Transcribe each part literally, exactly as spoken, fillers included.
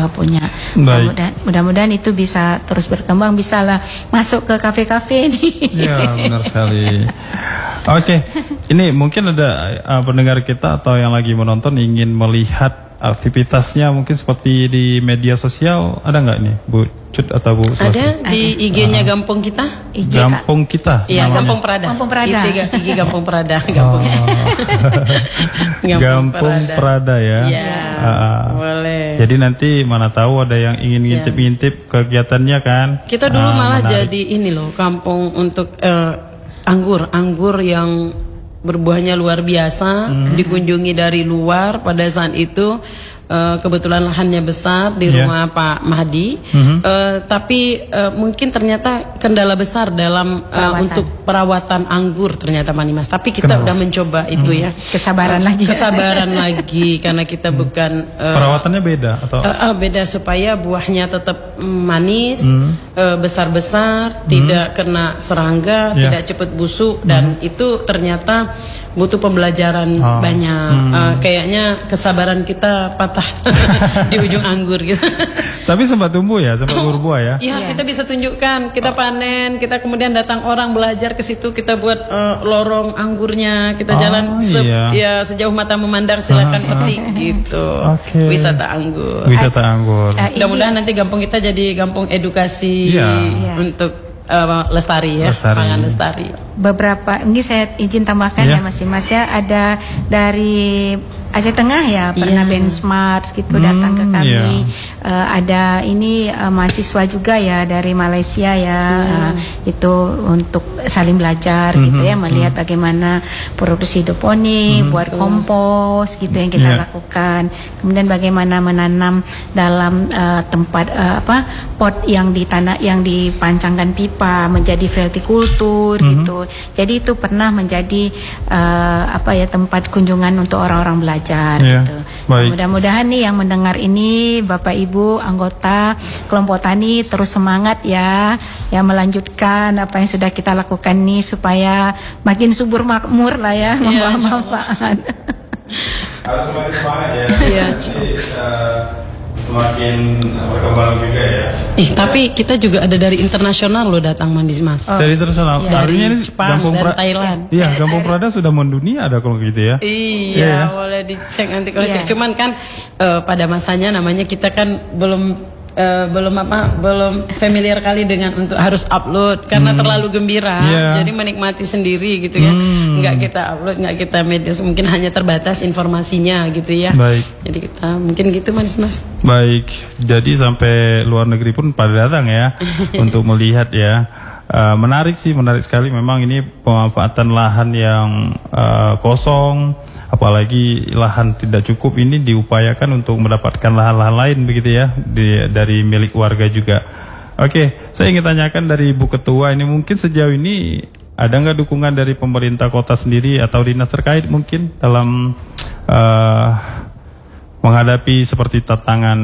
uh, punya. Mudah-mudahan, mudah-mudahan itu bisa terus berkembang, bisalah masuk ke kafe-kafe ini. Ya, benar sekali. Oke, ini mungkin ada uh, pendengar kita atau yang lagi menonton ingin melihat aktivitasnya mungkin seperti di media sosial, ada nggak nih Bu Cut atau Bu Selasi? Ada di I G-nya uh, Gampung kita. I G Gampung kita. Iya, Gampung Perada. Gampung Perada. I G Gampung Perada. Gampung. Oh. Gampung, Gampung Perada. Perada ya. Ya, uh, boleh. Jadi nanti mana tahu ada yang ingin ngintip-ngintip ya. Kegiatannya kan. Kita dulu uh, malah menarik. Jadi ini loh, kampung untuk uh, anggur, anggur yang berbuahnya luar biasa, hmm. dikunjungi dari luar. Pada saat itu uh, kebetulan lahannya besar di rumah yeah. Pak Mahdi, hmm. uh, tapi uh, mungkin ternyata kendala besar dalam uh, untuk perawatan anggur ternyata Manimas. Tapi kita Kenapa? udah mencoba itu hmm. ya. Kesabaran uh, lagi. Kesabaran lagi karena kita hmm. bukan uh, perawatannya beda atau uh, uh, beda supaya buahnya tetap manis, hmm. uh, besar-besar, hmm. tidak kena serangga, yeah. tidak cepat busuk, dan hmm. itu ternyata butuh pembelajaran oh. banyak. Hmm. Uh, kayaknya kesabaran kita patah di ujung anggur gitu. Tapi sempat tumbuh ya, sempat berbuah ya. Iya, yeah. kita bisa tunjukkan, kita panen, kita kemudian datang orang belajar ke situ, kita buat uh, lorong anggurnya, kita oh, jalan se iya. ya sejauh mata memandang, silakan uh, petik uh. gitu. Okay. Wisata anggur. Wisata anggur. Uh, Mudah-mudahan nanti kampung kita jadi kampung edukasi yeah. untuk Uh, lestari ya, lestari. Pangan lestari. Beberapa, ini saya izin tambahkan yeah. ya Mas Dimas ya, ada dari Aceh Tengah ya, pernah yeah. benchmark gitu hmm, datang ke kami. Yeah. Uh, ada ini uh, mahasiswa juga ya dari Malaysia ya, yeah. uh, itu untuk saling belajar mm-hmm. gitu ya, melihat mm-hmm. bagaimana produksi hidroponik, mm-hmm. buat kompos gitu yang kita yeah. lakukan. Kemudian bagaimana menanam dalam uh, tempat uh, apa pot yang di tanah yang dipancangkan pipa menjadi vertikultur mm-hmm. gitu. Jadi itu pernah menjadi uh, apa ya tempat kunjungan untuk orang-orang belajar yeah. gitu. Nah, mudah-mudahan nih yang mendengar ini Bapak Ibu anggota kelompok tani terus semangat ya, ya melanjutkan apa yang sudah kita lakukan nih supaya makin subur makmur lah ya, membawa yeah, manfaat. Harus semakin semangat ya. Iya. Semakin berkembang juga ya. Ih, tapi kita juga ada dari internasional loh datang Mandis Mas. Oh. Dari internasional. Ya. Dari ini Jepang dan Thailand. Iya, Gampung Perada sudah mendunia ada kalau gitu ya. Iya, ya. Boleh dicek nanti kalau yeah. cek. Cuman kan uh, pada masanya namanya kita kan belum Uh, belum apa belum familiar kali dengan untuk harus upload karena hmm. terlalu gembira yeah. jadi menikmati sendiri gitu ya, hmm. nggak kita upload, nggak kita media, mungkin hanya terbatas informasinya gitu ya. Baik. Jadi kita mungkin gitu Mas Mas. Baik, jadi sampai luar negeri pun pada datang ya untuk melihat ya. Uh, menarik sih, menarik sekali memang ini pemanfaatan lahan yang uh, kosong, apalagi lahan tidak cukup ini diupayakan untuk mendapatkan lahan-lahan lain begitu ya di, dari milik warga juga. Oke, saya ingin tanyakan dari Ibu Ketua ini, mungkin sejauh ini ada nggak dukungan dari pemerintah kota sendiri atau dinas terkait mungkin dalam uh, menghadapi seperti tantangan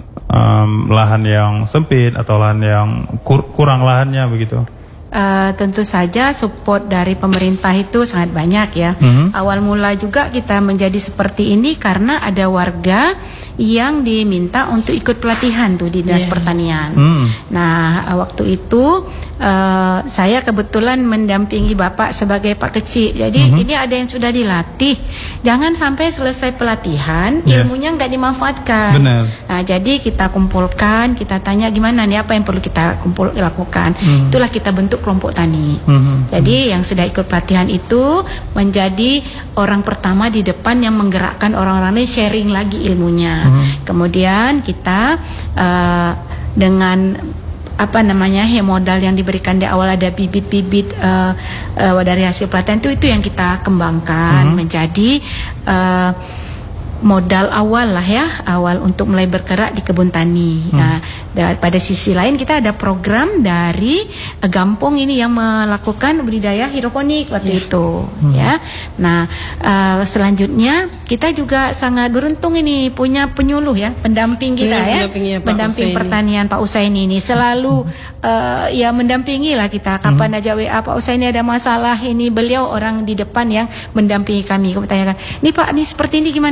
um, lahan yang sempit atau lahan yang kur kurang lahannya begitu? Uh, tentu saja support dari pemerintah itu sangat banyak ya. Mm-hmm. Awal mula juga kita menjadi seperti ini karena ada warga yang diminta untuk ikut pelatihan tuh di dinas yeah. pertanian. Mm. Nah waktu itu uh, saya kebetulan mendampingi Bapak sebagai Pak Kecil. Jadi mm-hmm. ini ada yang sudah dilatih. Jangan sampai selesai pelatihan yeah. ilmunya nggak dimanfaatkan. Benar. Nah jadi kita kumpulkan, kita tanya gimana nih apa yang perlu kita kumpul lakukan. Mm. Itulah kita bentuk kelompok tani. Mm-hmm. Jadi yang sudah ikut pelatihan itu menjadi orang pertama di depan yang menggerakkan orang-orang ini sharing lagi ilmunya. Mm-hmm. Kemudian kita uh, dengan apa namanya ya modal yang diberikan di awal ada bibit-bibit uh, uh, dari hasil pelatihan itu itu yang kita kembangkan mm-hmm. menjadi uh, modal awal lah ya, awal untuk mulai bergerak di kebun tani. Hmm. Nah, pada sisi lain kita ada program dari uh, Gampung ini yang melakukan budidaya hidroponik waktu yeah. itu, hmm. ya. Nah, uh, selanjutnya kita juga sangat beruntung ini punya penyuluh ya, pendamping kita hmm, ya, ya pendamping Usaini. Pertanian Pak Usaini ini selalu uh, ya mendampingi lah kita. Kapan hmm. aja W A Pak Usaini ada masalah ini, beliau orang di depan yang mendampingi kami. Kami tanyakan, nih Pak, ini seperti ini gimana? Oh begini.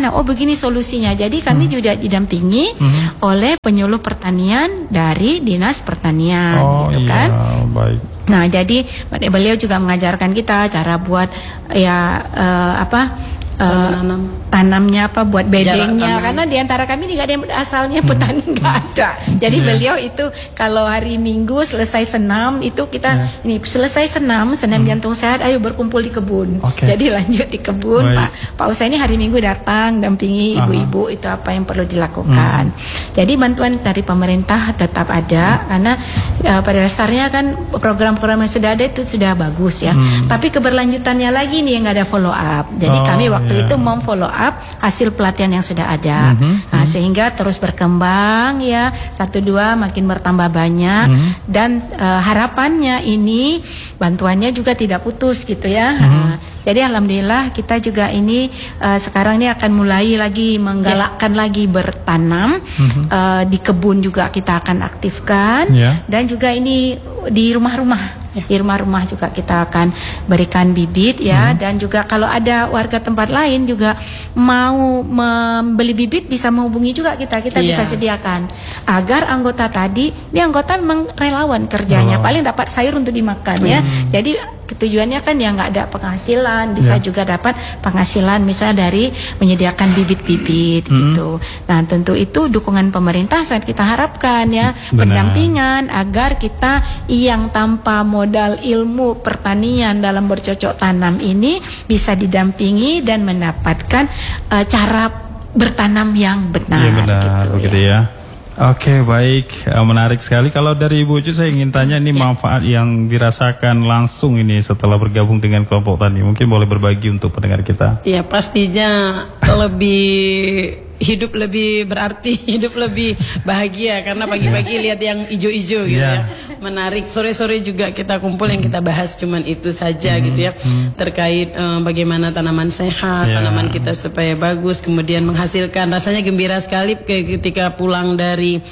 begini solusinya. Jadi kami Hmm. juga didampingi Hmm. oleh penyuluh pertanian dari Dinas Pertanian, Oh gitu iya, kan. baik. Nah, jadi beliau juga mengajarkan kita cara buat ya eh, apa eh, menanam. tanamnya apa, buat bedengnya, tanam. karena diantara kami tidak ada yang asalnya petani, nggak ada. Jadi Iya. beliau itu kalau hari Minggu selesai senam itu kita Iya. ini selesai senam senam jantung sehat, ayo berkumpul di kebun. Oke. Jadi lanjut di kebun. Baik. Pak Pak Usai ini hari Minggu datang dampingi Aha. ibu-ibu itu apa yang perlu dilakukan. Jadi bantuan dari pemerintah tetap ada karena eh, pada dasarnya kan program-program yang sudah ada itu sudah bagus ya. Hmm. Tapi keberlanjutannya lagi nih yang nggak ada follow up. Jadi Oh, kami waktu iya. itu mau follow up hasil pelatihan yang sudah ada. Mhm, Nah, sehingga terus berkembang ya, satu dua makin bertambah banyak Mhm. dan eh, harapannya ini bantuannya juga tidak putus gitu ya. Mhm. Nah, jadi alhamdulillah kita juga ini eh, sekarang ini akan mulai lagi menggalakkan lagi bertanam. Mhm. Eh, di kebun juga kita akan aktifkan Ya. dan juga ini di rumah-rumah. Di rumah-rumah juga kita akan berikan bibit ya, dan juga kalau ada warga tempat lain juga mau membeli bibit bisa menghubungi juga kita, kita Iya. bisa sediakan agar anggota tadi, ini anggota memang relawan kerjanya, Oh. paling dapat sayur untuk dimakan ya. Jadi tujuannya kan ya nggak ada penghasilan, bisa Ya. juga dapat penghasilan misalnya dari menyediakan bibit-bibit gitu. Nah tentu itu dukungan pemerintah saat kita harapkan ya, Benar. pendampingan agar kita yang tanpa modal ilmu pertanian dalam bercocok tanam ini bisa didampingi dan mendapatkan eh, cara bertanam yang benar. Iya benar, gitu, begitu ya. ya. Oke, baik, Eh, menarik sekali. Kalau dari Ibu Ucu saya ingin tanya ini manfaat yang dirasakan langsung ini setelah bergabung dengan kelompok tani. Mungkin boleh berbagi untuk pendengar kita. Ya pastinya lebih hidup lebih berarti, hidup lebih bahagia karena pagi-pagi lihat yang ijo-ijo gitu Yeah. ya. Menarik. Sore-sore juga kita kumpul yang kita bahas cuman itu saja gitu ya. Terkait eh, bagaimana tanaman sehat, Yeah. tanaman kita supaya bagus, kemudian menghasilkan. Rasanya gembira sekali ketika pulang dari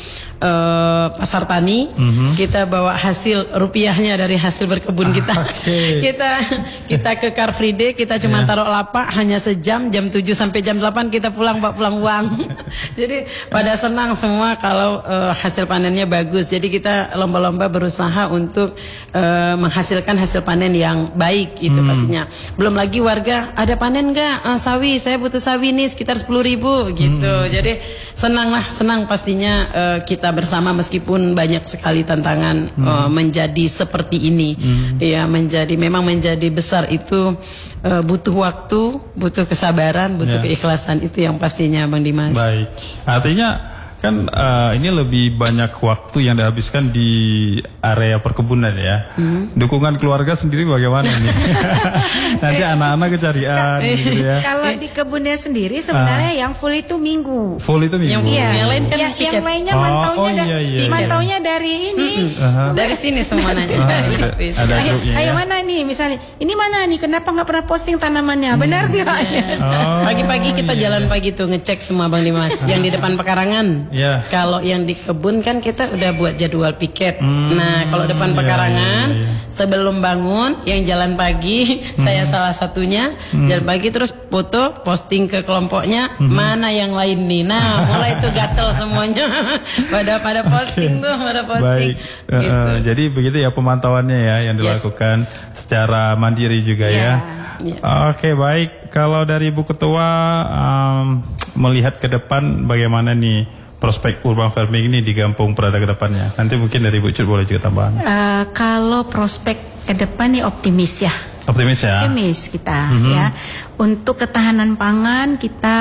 eh, pasar tani, kita bawa hasil rupiahnya dari hasil berkebun kita. Oke. kita kita ke Car Free Day, kita cuma taruh lapak hanya sejam, jam tujuh sampai jam delapan kita pulang bawa pulang uang. Jadi pada senang semua kalau eh, hasil panennya bagus. Jadi kita lomba-lomba berusaha untuk eh, menghasilkan hasil panen yang baik itu pastinya. Belum lagi warga ada panen nggak Eh, sawi? Saya butuh sawi nih sekitar sepuluh ribu gitu. Jadi senang lah, senang pastinya eh, kita bersama meskipun banyak sekali tantangan eh, menjadi seperti ini. Ya menjadi memang menjadi besar itu eh, butuh waktu, butuh kesabaran, butuh Ya. keikhlasan itu yang pastinya Bang Dimas. Baik, artinya kan eh, ini lebih banyak waktu yang dihabiskan di area perkebunan ya. Dukungan keluarga sendiri bagaimana nih? Nanti anak-anak kecarian gitu ya. Kalau di kebunnya sendiri sebenarnya yang full itu minggu. Full itu Yang minggu. full. Yang lain kan yang, piket. yang lainnya Oh, mantaunya, oh, da- iya, iya, mantaunya dari ini. Aha. Dari sini semua nanya. Ah, Dari ada- office. ada Ayo, grupnya ayo ya. mana nih misalnya, ini mana nih, kenapa nggak pernah posting tanamannya, benar nggak? Oh, Pagi-pagi kita iya. jalan pagi tuh ngecek semua Bang Dimas. Yang di depan pekarangan. Iya. Kalau yang di kebun kan kita udah buat jadwal piket. Nah kalau depan iya, pekarangan iya, iya. sebelum bangun yang jalan pagi saya salah satunya jalan pagi terus foto posting ke kelompoknya mana yang lain nih. Nah mulai tuh gatel semuanya pada pada posting tuh pada posting. Baik, Eh, Gitu. eh, jadi begitu ya pemantauannya ya yang Yes. dilakukan secara mandiri juga Iya, ya. iya. Oke baik, kalau dari Ibu Ketua em, melihat ke depan bagaimana nih prospek urban farming ini di Kampung Prada ke depannya? Nanti mungkin dari Ibu Cut boleh juga tambahan. Eh, kalau prospek ke depan nih optimis ya. Optimis ya. Optimis kita ya. Untuk ketahanan pangan kita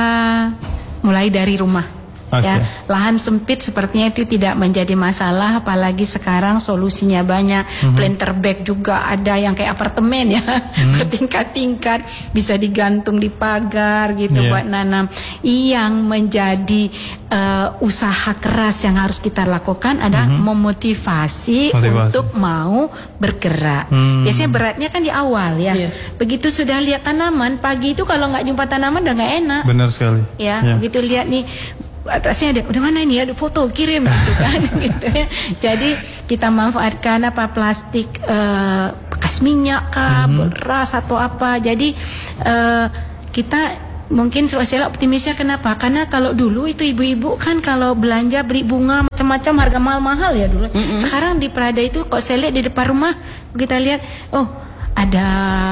mulai dari rumah. Oke. Ya, lahan sempit sepertinya itu tidak menjadi masalah, apalagi sekarang solusinya banyak. Planter bag juga ada yang kayak apartemen ya, bertingkat-tingkat, bisa digantung di pagar gitu Iya. buat nanam. Yang menjadi eh, usaha keras yang harus kita lakukan adalah memotivasi Motivasi. untuk mau bergerak. Hmm. Biasanya beratnya kan di awal ya. Yes. Begitu sudah lihat tanaman pagi itu kalau nggak jumpa tanaman udah nggak enak. Benar sekali. Ya, Ya. begitu lihat nih atasnya ada, udah mana ini ada foto kirim gitu kan gitu ya. Jadi kita manfaatkan apa plastik eh, bekas minyak kah, beras atau apa. Jadi eh, kita mungkin Swasela optimisnya kenapa? Karena kalau dulu itu ibu-ibu kan kalau belanja beli bunga macam-macam harga mahal-mahal ya dulu. Mm-hmm. Sekarang di Prada itu kok saya lihat di depan rumah kita lihat, oh ada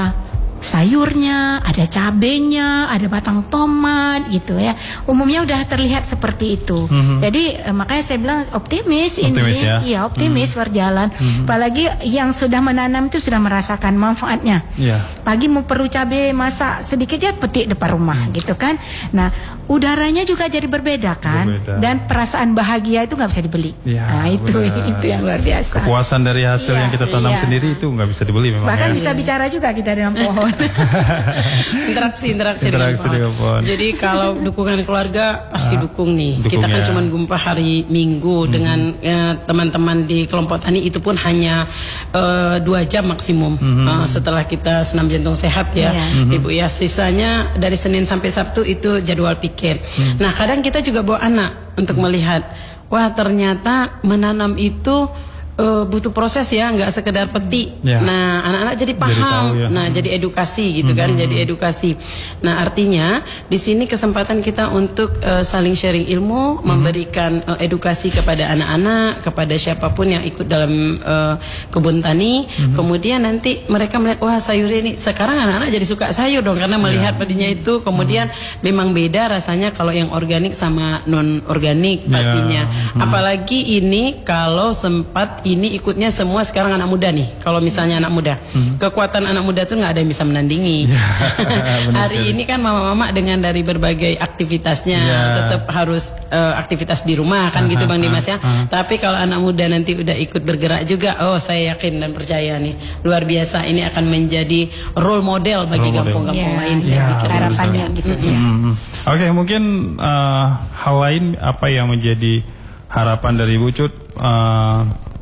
sayurnya, ada cabenya, ada batang tomat gitu ya. Umumnya udah terlihat seperti itu. Mm-hmm. Jadi eh, makanya saya bilang optimis, optimis ini, ya? Iya optimis mm-hmm. berjalan. Mm-hmm. Apalagi yang sudah menanam itu sudah merasakan manfaatnya. Yeah. Pagi mau perlu cabai masak sedikit ya petik depan rumah mm. gitu kan. Nah udaranya juga jadi berbeda kan, berbeda. Dan perasaan bahagia itu nggak bisa dibeli. Ya, nah itu benar. Itu yang luar biasa. Kepuasan dari hasil ya, yang kita tanam ya. sendiri itu nggak bisa dibeli memang. Bahkan ya. bisa bicara juga kita dengan pohon. interaksi interaksi, interaksi dengan, pohon. dengan pohon. Jadi kalau dukungan keluarga pasti ah, dukung nih. Dukung kita kan ya. Cuma gumpah hari Minggu hmm. dengan ya, teman-teman di kelompok tani itu pun hanya uh, dua jam maksimum. Hmm. Uh, setelah kita senam jantung sehat ya, ya. Hmm. Ibu ya sisanya dari Senin sampai Sabtu itu jadwal pikir. Hmm. Nah kadang kita juga bawa anak untuk hmm. melihat, wah ternyata menanam itu Uh, butuh proses ya, nggak sekedar petik. Ya. Nah, anak-anak jadi paham. Jadi tahu, ya. Nah, jadi edukasi gitu hmm. kan, jadi edukasi. Nah, artinya di sini kesempatan kita untuk uh, saling sharing ilmu, hmm. memberikan uh, edukasi kepada anak-anak, kepada siapapun yang ikut dalam uh, kebun tani. Hmm. Kemudian nanti mereka melihat, wah sayur ini sekarang anak-anak jadi suka sayur dong karena melihat ya. Padinya itu. Kemudian hmm. memang beda rasanya kalau yang organik sama non organik pastinya. Ya. Hmm. Apalagi ini kalau sempat ini ikutnya semua sekarang anak muda nih. Kalau misalnya anak muda, hmm. kekuatan anak muda tuh nggak ada yang bisa menandingi. Ya, hari ini kan mama-mama dengan dari berbagai aktivitasnya ya. Tetap harus uh, aktivitas di rumah kan, aha, gitu Bang Dimas ya. Aha. Tapi kalau anak muda nanti udah ikut bergerak juga, oh saya yakin dan percaya nih luar biasa ini akan menjadi role model bagi kampung-kampung ya. Lain. Saya ya, pikir harapannya gitu. Mm-hmm. Mm-hmm. Oke, okay, mungkin uh, hal lain apa yang menjadi harapan dari Ibu Cut uh,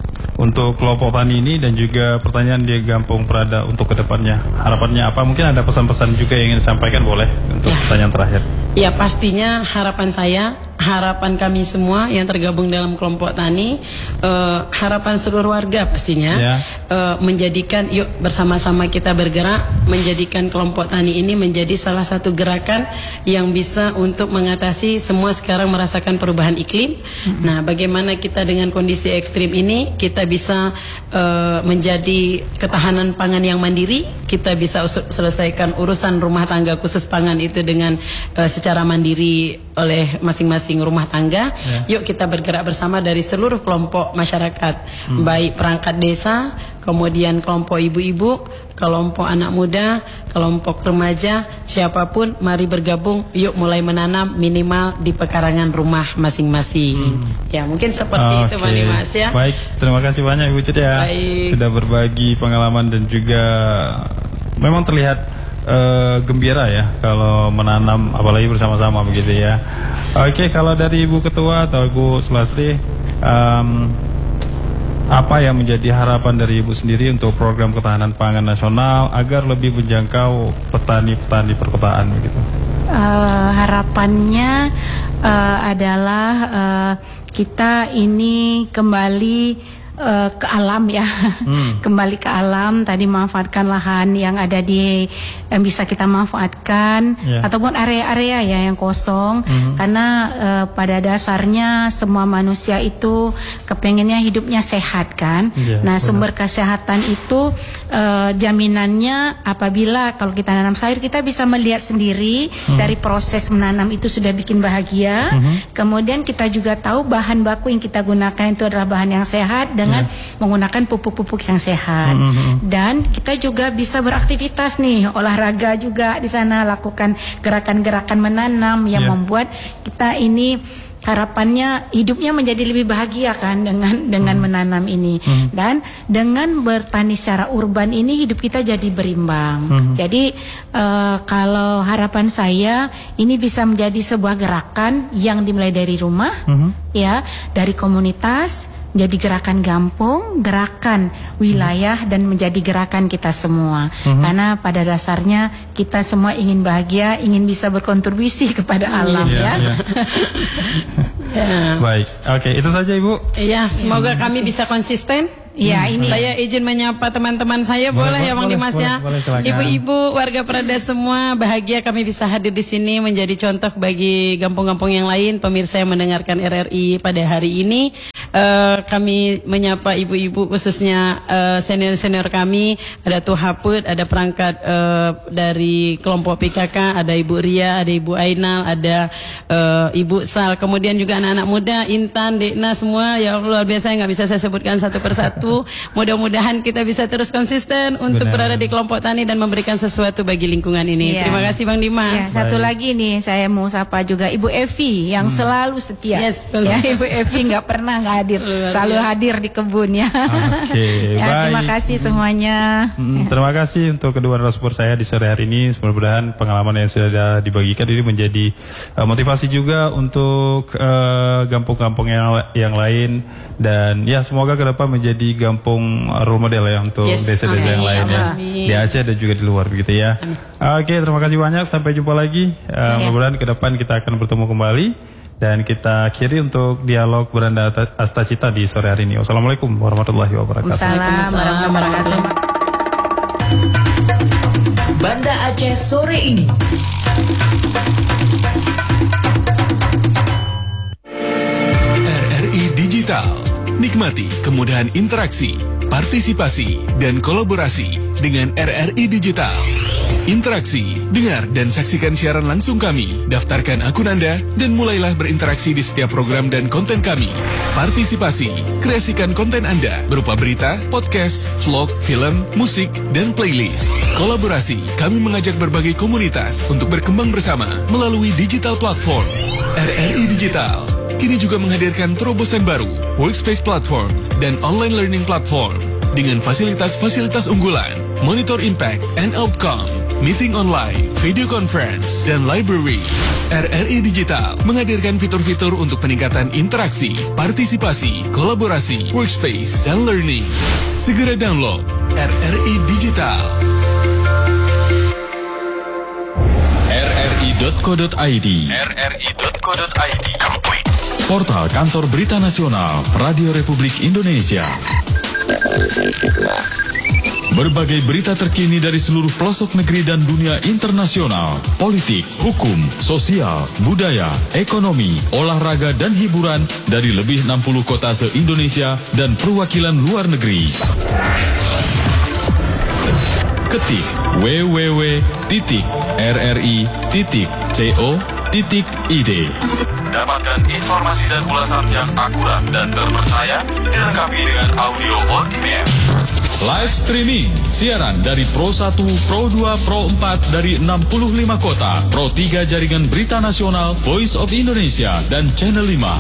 untuk kelompok tani ini dan juga pertanyaan di Gampung Prada untuk kedepannya, harapannya apa? Mungkin ada pesan-pesan juga yang ingin disampaikan, boleh untuk ya. Pertanyaan terakhir. Ya pastinya harapan saya, harapan kami semua yang tergabung dalam kelompok tani, uh, harapan seluruh warga pastinya ya. uh, menjadikan, yuk bersama-sama kita bergerak, menjadikan kelompok tani ini menjadi salah satu gerakan yang bisa untuk mengatasi semua sekarang merasakan perubahan iklim. Mm-hmm. Nah, bagaimana kita dengan kondisi ekstrim ini kita bisa uh, menjadi ketahanan pangan yang mandiri, kita bisa selesaikan urusan rumah tangga khusus pangan itu dengan uh, secara mandiri oleh masing-masing rumah tangga. Ya. Yuk kita bergerak bersama dari seluruh kelompok masyarakat, hmm. baik perangkat desa, kemudian kelompok ibu-ibu, kelompok anak muda, kelompok remaja, siapapun mari bergabung, yuk mulai menanam minimal di pekarangan rumah masing-masing. Hmm. Ya mungkin seperti okay. itu Bang Dimas ya. Baik, terima kasih banyak Ibu Cut ya. Baik. Sudah berbagi pengalaman dan juga memang terlihat Uh, gembira ya kalau menanam apalagi bersama-sama begitu ya. Oke, okay, kalau dari Ibu Ketua atau Ibu Sulastri, um, apa yang menjadi harapan dari Ibu sendiri untuk program ketahanan pangan nasional agar lebih menjangkau petani-petani perkotaan begitu? Uh, harapannya uh, adalah uh, kita ini kembali Uh, ke alam ya, hmm. kembali ke alam, tadi manfaatkan lahan yang ada di yang bisa kita manfaatkan, yeah. ataupun area-area ya yang kosong, hmm. karena uh, pada dasarnya semua manusia itu kepengennya hidupnya sehat kan. Yeah, nah benar. Sumber kesehatan itu uh, jaminannya apabila kalau kita nanam sayur kita bisa melihat sendiri hmm. dari proses menanam itu sudah bikin bahagia. Hmm. Kemudian kita juga tahu bahan baku yang kita gunakan itu adalah bahan yang sehat dan dengan yeah. menggunakan pupuk-pupuk yang sehat. Mm-hmm. Dan kita juga bisa beraktivitas nih, olahraga juga di sana, lakukan gerakan-gerakan menanam yang yeah. membuat kita ini harapannya hidupnya menjadi lebih bahagia kan dengan dengan hmm. menanam ini. Hmm. Dan dengan bertani secara urban ini hidup kita jadi berimbang. Hmm. Jadi uh, kalau harapan saya ini bisa menjadi sebuah gerakan yang dimulai dari rumah, hmm. ya, dari komunitas, jadi gerakan kampung, gerakan wilayah, dan menjadi gerakan kita semua. Mm-hmm. Karena pada dasarnya kita semua ingin bahagia, ingin bisa berkontribusi kepada alam, yeah, ya. Yeah. Ya. Baik, oke itu saja Ibu. Iya, semoga kami bisa konsisten. Ya, ini Saya izin menyapa teman-teman saya, boleh, Boleh, ya Bang boleh, Dimas boleh, ya. boleh, silakan. Ibu-ibu, warga Prada semua, bahagia kami bisa hadir di sini menjadi contoh bagi kampung-kampung yang lain. Pemirsa yang mendengarkan R R I pada hari ini, uh, kami menyapa ibu-ibu khususnya uh, senior-senior kami. Ada Tuh Haput, ada perangkat uh, dari kelompok P K K, ada Ibu Ria, ada Ibu Ainal, ada uh, Ibu Sal, kemudian juga anak-anak muda, Intan, Dekna, semua ya luar biasa, nggak bisa saya sebutkan satu persatu. Mudah-mudahan kita bisa terus konsisten untuk Benar. berada di kelompok tani dan memberikan sesuatu bagi lingkungan ini. Ya. Terima kasih Bang Ya, Dimas. satu lagi nih saya mau sapa juga Ibu Evi yang Hmm. selalu setia. Yes, Ya, Ibu Evi nggak pernah nggak hadir, Luar selalu biasa. hadir di kebunnya. Oke, Ya, terima baik. kasih semuanya. Mm, terima kasih untuk kedua narasumber saya di sore hari ini. Mudah-mudahan pengalaman yang sudah dibagikan ini menjadi uh, motivasi juga untuk uh, kampung-kampung yang yang lain, dan ya semoga ke depan menjadi kampung role model ya untuk Yes, desa-desa yang amin, lain ya, amin. di Aceh dan juga di luar begitu ya. Oke, terima kasih banyak. Sampai jumpa lagi. Uh, Ya. Mudah-mudahan ke depan kita akan bertemu kembali. Dan kita akhiri untuk dialog Beranda Astacita di sore hari ini. Wassalamualaikum warahmatullahi wabarakatuh. Waalaikumsalam warahmatullahi wabarakatuh. Banda Aceh sore ini. R R I Digital. Nikmati kemudahan interaksi, partisipasi, dan kolaborasi dengan R R I Digital. Interaksi, dengar dan saksikan siaran langsung kami, daftarkan akun Anda, dan mulailah berinteraksi di setiap program dan konten kami. Partisipasi, kreasikan konten Anda berupa berita, podcast, vlog, film, musik, dan playlist. Kolaborasi, kami mengajak berbagai komunitas untuk berkembang bersama melalui digital platform. R R I Digital kini juga menghadirkan terobosan baru, workspace platform, dan online learning platform dengan fasilitas-fasilitas unggulan, monitor impact and outcome, meeting online, video conference, dan library. R R I Digital menghadirkan fitur-fitur untuk peningkatan interaksi, partisipasi, kolaborasi, workspace, dan learning. Segera download R R I Digital. R R I dot co dot I D R R I dot co dot I D. Portal Kantor Berita Nasional Radio Republik Indonesia. Berbagai berita terkini dari seluruh pelosok negeri dan dunia internasional, politik, hukum, sosial, budaya, ekonomi, olahraga, dan hiburan dari lebih enam puluh kota se-Indonesia dan perwakilan luar negeri. Ketik w w w titik r r i titik co titik i d. Dapatkan informasi dan ulasan yang akurat dan terpercaya, dilengkapi dengan audio on demand. Live streaming, siaran dari Pro satu, Pro dua, Pro empat dari enam puluh lima kota, Pro tiga Jaringan Berita Nasional, Voice of Indonesia, dan Channel lima.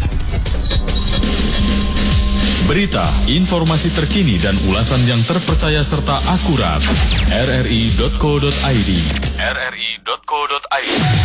Berita, informasi terkini dan ulasan yang terpercaya serta akurat. R R I dot co dot I D R R I dot co dot I D